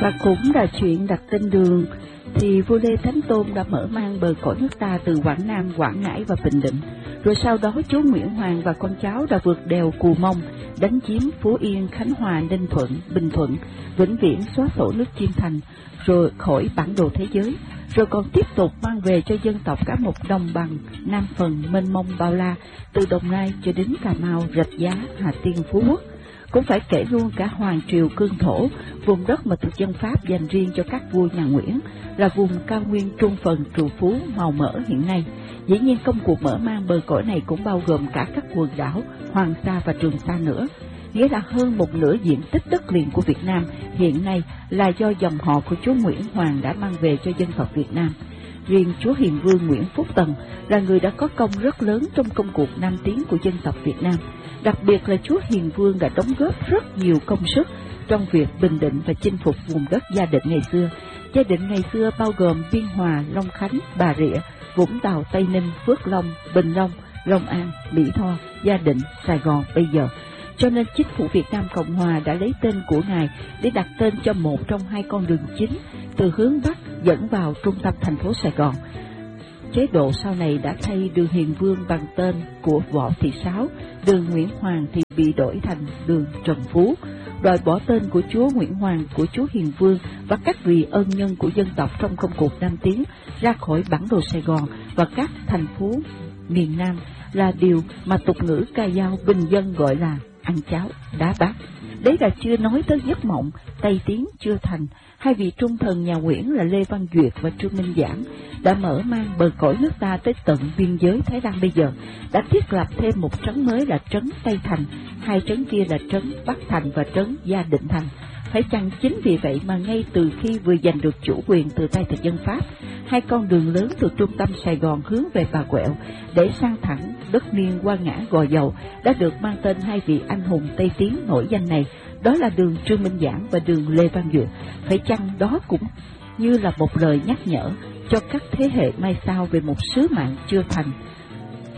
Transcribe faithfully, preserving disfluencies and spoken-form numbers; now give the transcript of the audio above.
Và cũng là chuyện đặt tên đường, thì vua Lê Thánh Tôn đã mở mang bờ cõi nước ta từ Quảng Nam, Quảng Ngãi và Bình Định. Rồi sau đó chúa Nguyễn Hoàng và con cháu đã vượt đèo Cù Mông, đánh chiếm Phú Yên, Khánh Hòa, Ninh Thuận, Bình Thuận, vĩnh viễn xóa sổ nước Chiêm Thành, rồi khỏi bản đồ thế giới. Rồi còn tiếp tục mang về cho dân tộc cả một đồng bằng Nam phần mênh mông bao la, từ Đồng Nai cho đến Cà Mau, Rạch Giá, Hà Tiên, Phú Quốc. Cũng phải kể luôn cả Hoàng Triều Cương Thổ, vùng đất mà thực dân Pháp dành riêng cho các vua nhà Nguyễn, là vùng cao nguyên trung phần trù phú màu mỡ hiện nay. Dĩ nhiên công cuộc mở mang bờ cõi này cũng bao gồm cả các quần đảo Hoàng Sa và Trường Sa nữa, nghĩa là hơn một nửa diện tích đất liền của Việt Nam hiện nay là do dòng họ của chúa Nguyễn Hoàng đã mang về cho dân tộc Việt Nam. Riêng chúa Hiền Vương Nguyễn Phúc Tần là người đã có công rất lớn trong công cuộc nam tiến của dân tộc Việt Nam. Đặc biệt là chúa Hiền Vương đã đóng góp rất nhiều công sức trong việc bình định và chinh phục vùng đất Gia Định ngày xưa. Gia Định ngày xưa bao gồm Biên Hòa, Long Khánh, Bà Rịa, Vũng Tàu, Tây Ninh, Phước Long, Bình Long, Long An, Mỹ Tho, Gia Định, Sài Gòn bây giờ. Cho nên chính phủ Việt Nam Cộng Hòa đã lấy tên của Ngài để đặt tên cho một trong hai con đường chính từ hướng Bắc dẫn vào trung tâm thành phố Sài Gòn. Chế độ sau này đã thay đường Hiền Vương bằng tên của Võ Thị Sáu, đường Nguyễn Hoàng thì bị đổi thành đường Trần Phú, rồi bỏ tên của chúa Nguyễn Hoàng, của chúa Hiền Vương và các vị ân nhân của dân tộc trong công cuộc nam tiến ra khỏi bản đồ Sài Gòn và các thành phố miền Nam, là điều mà tục ngữ ca dao bình dân gọi là ăn cháo đá bát. Đấy là chưa nói tới giấc mộng Tây Tiến chưa thành. Hai vị trung thần nhà Nguyễn là Lê Văn Duyệt và Trương Minh Giảng đã mở mang bờ cõi nước ta tới tận biên giới Thái Lan bây giờ, đã thiết lập thêm một trấn mới là trấn Tây Thành, hai trấn kia là trấn Bắc Thành và trấn Gia Định Thành. Phải chăng chính vì vậy mà ngay từ khi vừa giành được chủ quyền từ tay thực dân Pháp, hai con đường lớn từ trung tâm Sài Gòn hướng về Bà Quẹo để sang thẳng đất Niên qua ngã Gò Dầu đã được mang tên hai vị anh hùng Tây Tiến nổi danh này, đó là đường Trương Minh Giảng và đường Lê Văn Duyệt. Phải chăng đó cũng như là một lời nhắc nhở cho các thế hệ mai sau về một sứ mạng chưa thành